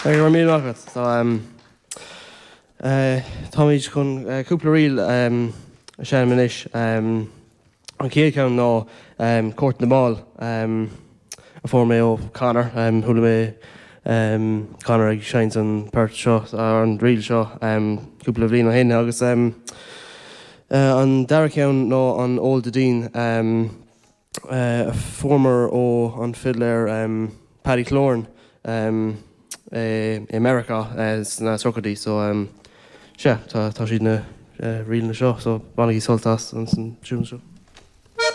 Gur mí agad Táid chun cúpla riil sé manis an céad ná Court na Ball a fór mé ó Conor thula mé Conor ag seint an Perth seo an riil seo cúpla bhblin ó hin agus an dara ceann ná an Old Dean a former ó an fiddler Paddy Clorne America na socadí so tá siad na riil na seo so bannaí soltas an san siúm seo.